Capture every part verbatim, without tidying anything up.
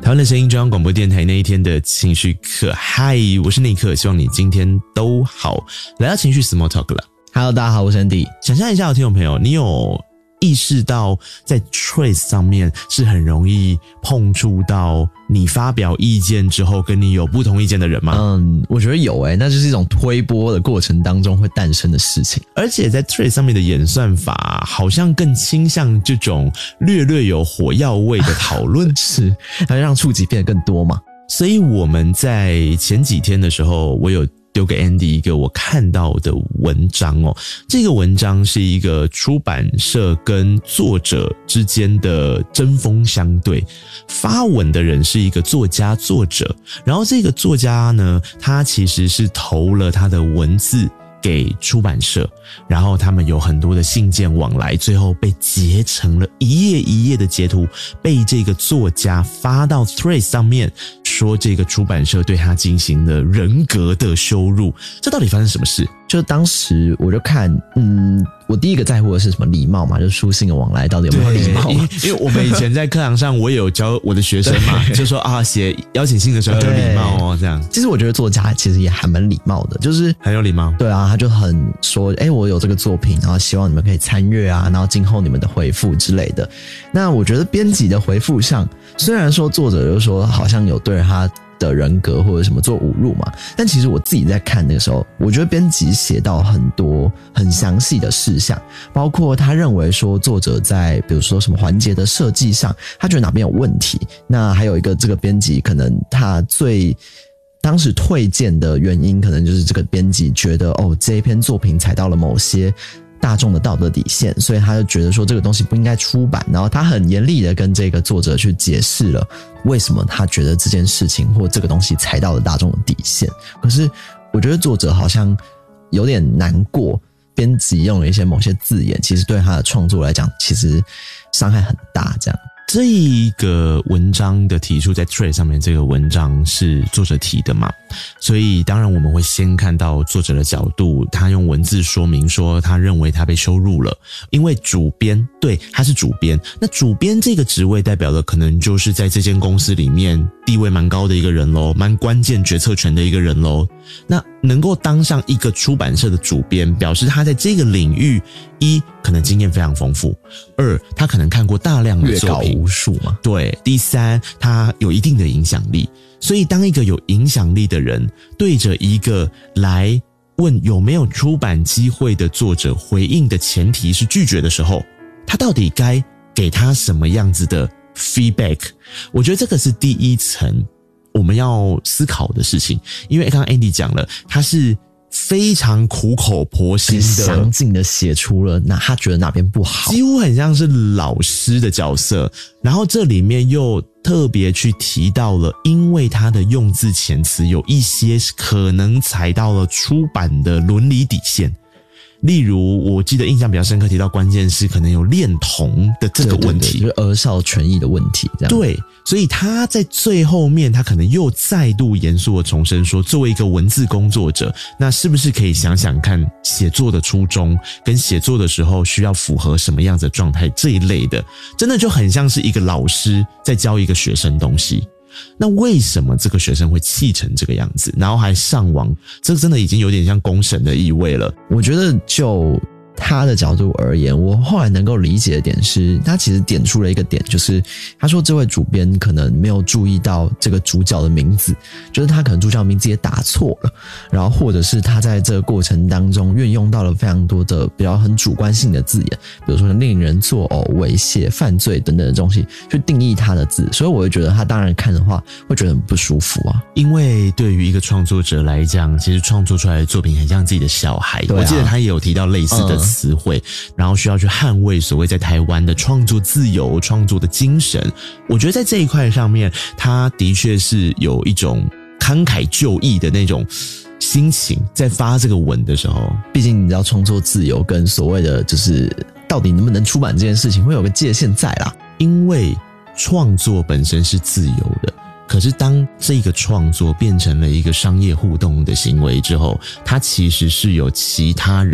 台湾的声音中央广播电台那一天的情绪课，嗨，我是内克，希望你今天都好。来到情绪 Small Talk 了。 Hello， 大家好，我是 Andy。 想象一下，听众朋友，你有意识到在 Threads 上面是很容易碰触到你发表意见之后跟你有不同意见的人吗？ 嗯，我觉得有诶、欸，那就是一种推播的过程当中会诞生的事情。 而且在 Threads 上面的演算法好像更倾向这种略略有火药味的讨论， 是它让触及变得更多嘛。 所以我们在前几天的时候，我有丢给 Andy 一个我看到的文章哦，这个文章是一个出版社跟作者之间的针锋相对，发文的人是一个作家作者，然后这个作家呢，他其实是投了他的文字给出版社，然后他们有很多的信件往来，最后被截成了一页一页的截图，被这个作家发到 Threads 上面，说这个出版社对他进行了人格的羞辱。这到底发生什么事？ 就当时我就看，嗯，我第一个在乎的是什么礼貌嘛，就是书信的往来到底有没有礼貌嘛。 因为我们以前在课堂上，我也有教我的学生嘛，就说啊，写邀请信的时候有礼貌哦，这样。 其实我觉得作家其实也还蛮礼貌的，就是很有礼貌。 对啊，他就很说，哎，我有这个作品，然后希望你们可以参阅啊，然后今后你们的回复之类的。那我觉得编辑的回复上，虽然说作者就说好像有对他的人格或者什么做侮辱嘛，但其实我自己在看那个时候，我觉得编辑写到很多很详细的事项，包括他认为说作者在比如说什么环节的设计上，他觉得哪边有问题。那还有一个这个编辑可能他最当时退件的原因，可能就是这个编辑觉得哦，这一篇作品踩到了某些大众的道德底线，所以他就觉得说这个东西不应该出版，然后他很严厉的跟这个作者去解释了为什么他觉得这件事情或这个东西踩到了大众的底线。可是我觉得作者好像有点难过，编辑用了一些某些字眼，其实对他的创作来讲其实伤害很大这样。 这一个文章的提出在 Threads 上面，这个文章是作者提的嘛，所以当然我们会先看到作者的角度，他用文字说明说他认为他被羞辱了，因为主编，对，他是主编，那主编这个职位代表的可能就是在这间公司里面地位蛮高的一个人咯，蛮关键决策权的一个人咯。那能够当上一个出版社的主编，表示他在这个领域，一可能经验非常丰富，二他可能看过大量的作品， 阅稿无数嘛， 对，第三他有一定的影响力。所以当一个有影响力的人对着一个来问有没有出版机会的作者回应的前提是拒绝的时候，他到底该给他什么样子的 feedback？ 我觉得这个是第一层我们要思考的事情。因为刚刚 Andy 讲了，他是非常苦口婆心的详尽的写出了那他觉得哪边不好， 几乎很像是老师的角色，然后这里面又特别去提到了，因为他的用字遣词有一些可能踩到了出版的伦理底线。例如我记得印象比较深刻提到关键是可能有恋童的这个问题， 对对对，就是儿少权益的问题这样。 对，所以他在最后面他可能又再度严肃的重申说，作为一个文字工作者，那是不是可以想想看写作的初衷跟写作的时候需要符合什么样子的状态，这一类的真的就很像是一个老师在教一个学生东西。那为什么这个学生会气成这个样子，然后还上网，这真的已经有点像公审的意味了。 我觉得就他的角度而言，我后来能够理解的点是，他其实点出了一个点，就是他说这位主编可能没有注意到这个主角的名字，就是他可能主角的名字也打错了，然后或者是他在这个过程当中运用到了非常多的比较很主观性的字眼，比如说令人作呕、猥亵、犯罪等等的东西去定义他的字，所以我会觉得他当然看的话会觉得很不舒服啊。 因为对于一个创作者来讲，其实创作出来的作品很像自己的小孩， 对啊， 我记得他也有提到类似的词汇，嗯，然后需要去捍卫所谓在台湾的创作自由、创作的精神。我觉得在这一块上面，他的确是有一种慷慨就义的那种心情，在发这个文的时候。 毕竟你知道创作自由跟所谓的就是到底能不能出版这件事情会有个界限在啦。 因为创作本身是自由的，可是当这个创作变成了一个商业互动的行为之后，它其实是有其他人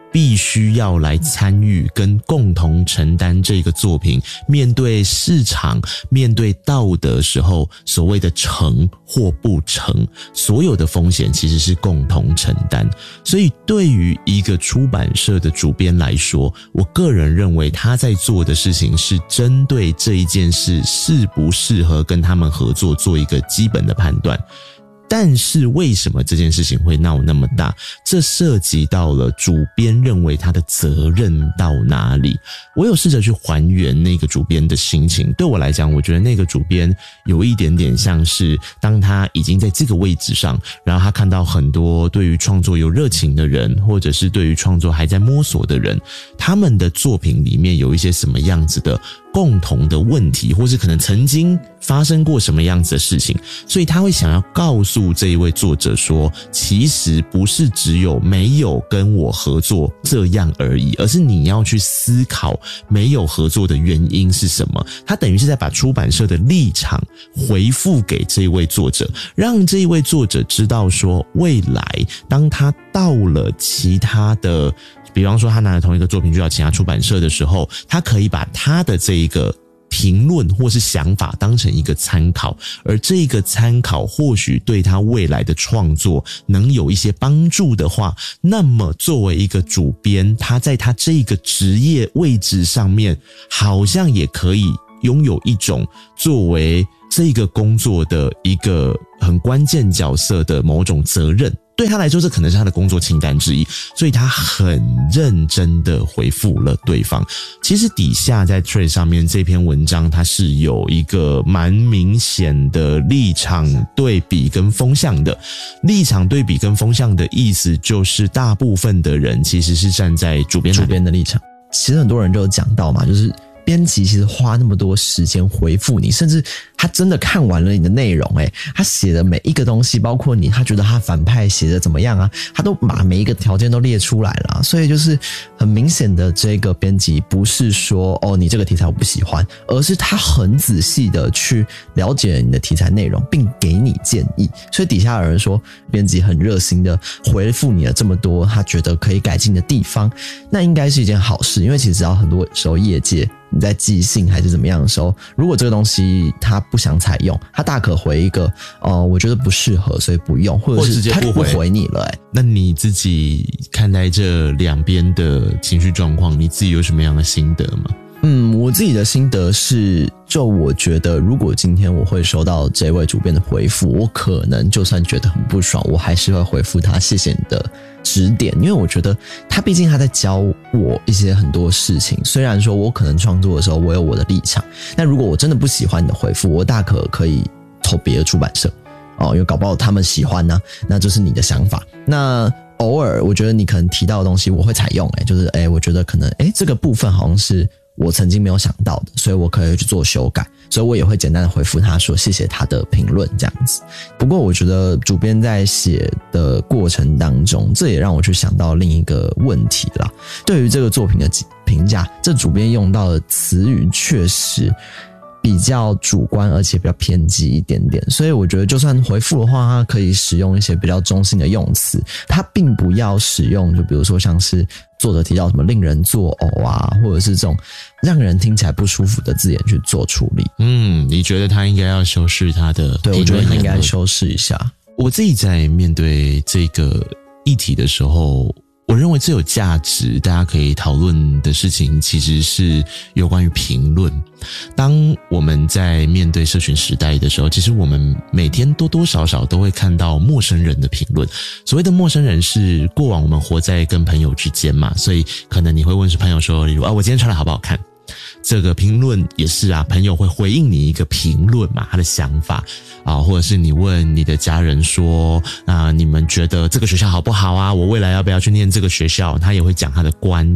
必须要来参与跟共同承担这个作品面对市场面对道德时候所谓的成或不成，所有的风险其实是共同承担。所以对于一个出版社的主编来说，我个人认为他在做的事情是针对这一件事适不适合跟他们合作做一个基本的判断。但是为什么这件事情会闹那么大？这涉及到了主编认为他的责任到哪里。我有试着去还原那个主编的心情，对我来讲，我觉得那个主编有一点点像是当他已经在这个位置上，然后他看到很多对于创作有热情的人，或者是对于创作还在摸索的人，他们的作品里面有一些什么样子的共同的问题，或是可能曾经发生过什么样子的事情，所以他会想要告诉这一位作者说，其实不是只有没有跟我合作这样而已，而是你要去思考没有合作的原因是什么。他等于是在把出版社的立场回复给这一位作者，让这一位作者知道说，未来当他到了其他的，比方说他拿了同一个作品去到其他出版社的时候，他可以把他的这一个评论或是想法当成一个参考，而这个参考或许对他未来的创作能有一些帮助的话，那么作为一个主编，他在他这个职业位置上面好像也可以拥有一种作为这个工作的一个很关键角色的某种责任。对他来说，这可能是他的工作清单之一，所以他很认真的回复了对方。其实底下在 Threads 上面这篇文章，它是有一个蛮明显的立场对比跟风向的。立场对比跟风向的意思就是，大部分的人其实是站在主编主编的立场。其实很多人就有讲到嘛，就是编辑其实花那么多时间回复你，甚至他真的看完了你的内容，诶，他写的每一个东西，包括你他觉得他反派写的怎么样啊，他都把每一个条件都列出来了。所以就是很明显的，这个编辑不是说哦你这个题材我不喜欢，而是他很仔细的去了解你的题材内容并给你建议。所以底下有人说编辑很热心的回复你了这么多他觉得可以改进的地方，那应该是一件好事。因为其实要很多时候业界你在寄信还是怎么样的时候，如果这个东西他不想采用，他大可回一个呃，我觉得不适合所以不用，或者是他就不回你了、欸、 那你自己看待这两边的情绪状况，你自己有什么样的心得吗？ 嗯，我自己的心得是，就我觉得如果今天我会收到这位主编的回复，我可能就算觉得很不爽，我还是会回复他谢谢你的指点。因为我觉得他毕竟他在教我一些很多事情，虽然说我可能创作的时候我有我的立场，但如果我真的不喜欢你的回复，我大可可以投别的出版社哦，因为搞不好他们喜欢呢、啊，那就是你的想法。那偶尔我觉得你可能提到的东西我会采用、欸、就是诶、欸、我觉得可能诶、欸、这个部分好像是我曾经没有想到的，所以我可以去做修改，所以我也会简单的回复他说谢谢他的评论这样子。不过我觉得主编在写的过程当中，这也让我去想到另一个问题啦。对于这个作品的评价，这主编用到的词语确实比较主观，而且比较偏激一点点，所以我觉得就算回复的话，他可以使用一些比较中性的用词，他并不要使用就比如说像是作者提到什么令人作呕啊，或者是这种让人听起来不舒服的字眼去做处理。 嗯，你觉得他应该要修饰他的？ 对，我觉得他应该修饰一下。 我自己在面对这个议题的时候，我认为最有价值大家可以讨论的事情其实是有关于评论。当我们在面对社群时代的时候，其实我们每天多多少少都会看到陌生人的评论。所谓的陌生人是过往我们活在跟朋友之间嘛，所以可能你会问是朋友说，例如啊，我今天穿得好不好看？这个评论也是啊，朋友会回应你一个评论嘛，他的想法啊，或者是你问你的家人说啊，你们觉得这个学校好不好啊？我未来要不要去念这个学校？他也会讲他的观点。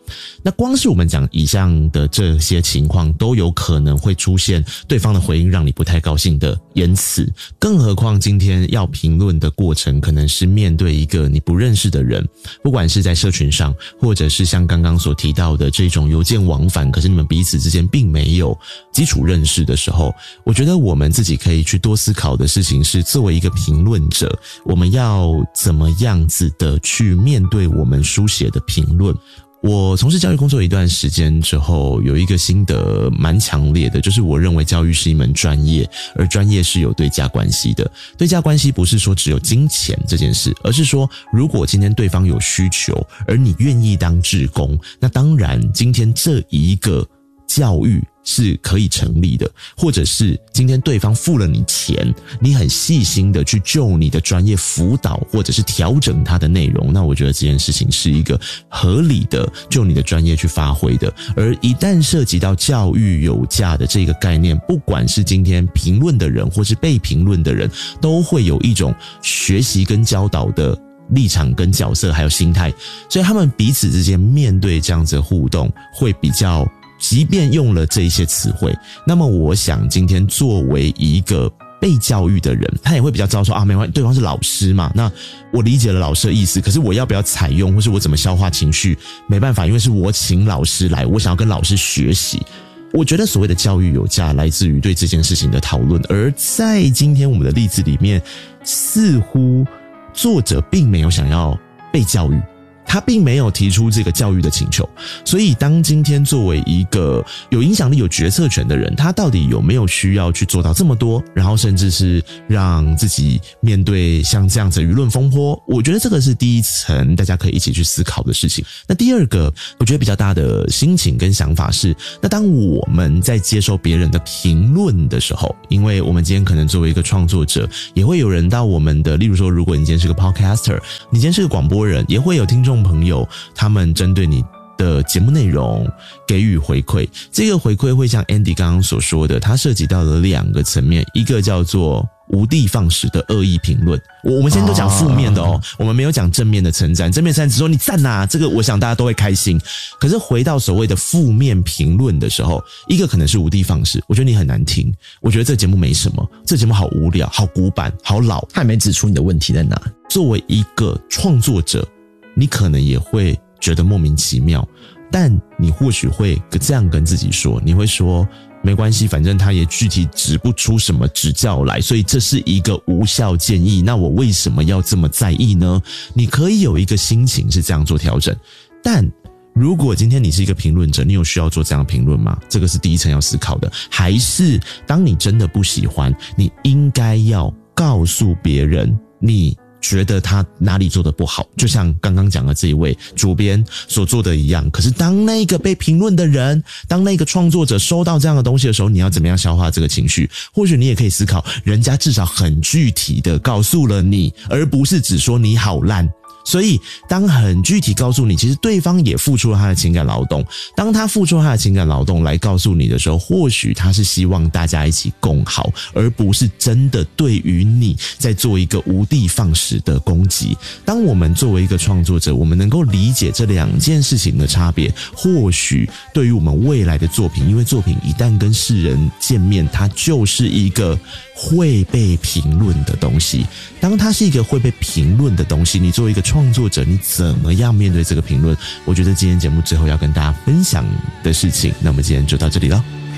那光是我们讲以上的这些情况，都有可能会出现对方的回应让你不太高兴的言辞，更何况今天要评论的过程可能是面对一个你不认识的人，不管是在社群上，或者是像刚刚所提到的这种邮件往返，可是你们彼此之间并没有基础认识的时候，我觉得我们自己可以去多思考的事情是，作为一个评论者，我们要怎么样子的去面对我们书写的评论。我从事教育工作一段时间之后，有一个心得蛮强烈的，就是我认为教育是一门专业，而专业是有对价关系的。对价关系不是说只有金钱这件事，而是说如果今天对方有需求，而你愿意当志工，那当然今天这一个教育是可以成立的，或者是今天对方付了你钱，你很细心的去就你的专业辅导或者是调整它的内容，那我觉得这件事情是一个合理的就你的专业去发挥的。而一旦涉及到教育有价的这个概念，不管是今天评论的人或是被评论的人，都会有一种学习跟教导的立场跟角色还有心态，所以他们彼此之间面对这样子的互动会比较，即便用了这一些词汇，那么我想今天作为一个被教育的人，他也会比较知道说啊，没关系，对方是老师嘛，那我理解了老师的意思，可是我要不要采用，或是我怎么消化情绪，没办法，因为是我请老师来，我想要跟老师学习。我觉得所谓的教育有价来自于对这件事情的讨论，而在今天我们的例子里面，似乎作者并没有想要被教育，他并没有提出这个教育的请求。所以当今天作为一个有影响力有决策权的人，他到底有没有需要去做到这么多，然后甚至是让自己面对像这样子的舆论风波，我觉得这个是第一层大家可以一起去思考的事情。那第二个我觉得比较大的心情跟想法是，那当我们在接受别人的评论的时候，因为我们今天可能作为一个创作者，也会有人到我们的，例如说如果你今天是个 podcaster， 你今天是个广播人，也会有听众朋友他们针对你的节目内容给予回馈。这个回馈会像 Andy 刚刚所说的，它涉及到了两个层面，一个叫做无的放矢的恶意评论，我们现在都讲负面的哦，我们没有讲正面的称赞。正面称赞只说你赞啊，这个我想大家都会开心。可是回到所谓的负面评论的时候，一个可能是无的放矢，我觉得你很难听，我觉得这个节目没什么，这个节目好无聊，好古板，好老， 他也没指出你的问题在哪。 作为一个创作者，你可能也会觉得莫名其妙，但你或许会这样跟自己说，你会说没关系，反正他也具体指不出什么指教来，所以这是一个无效建议，那我为什么要这么在意呢？你可以有一个心情是这样做调整。但如果今天你是一个评论者，你有需要做这样的评论吗？这个是第一层要思考的。还是当你真的不喜欢，你应该要告诉别人你觉得他哪里做得不好，就像刚刚讲的这一位主编所做的一样。可是当那个被评论的人，当那个创作者收到这样的东西的时候，你要怎么样消化这个情绪？或许你也可以思考，人家至少很具体的告诉了你，而不是只说你好烂。所以当很具体告诉你，其实对方也付出了他的情感劳动，当他付出了他的情感劳动来告诉你的时候，或许他是希望大家一起共好，而不是真的对于你在做一个无的放矢的攻击。当我们作为一个创作者，我们能够理解这两件事情的差别，或许对于我们未来的作品，因为作品一旦跟世人见面，它就是一个会被评论的东西。当它是一个会被评论的东西，你作为一个创作者，你怎么样面对这个评论？我觉得今天节目最后要跟大家分享的事情，那么今天就到这里了。